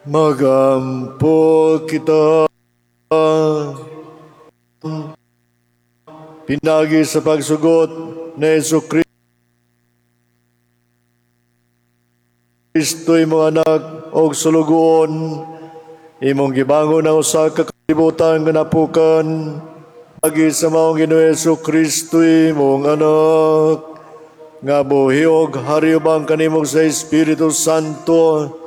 Magampo kita. Pinagi sa pagsugot ni Hesus Kristo imong anak og sulugoon, imong gibangon ang usa ka kalibutan nga napukan. Agi sa maong Ginoong Hesus Kristo imong anak, nga buhi og hariubang kanimong sa Espiritu Santo,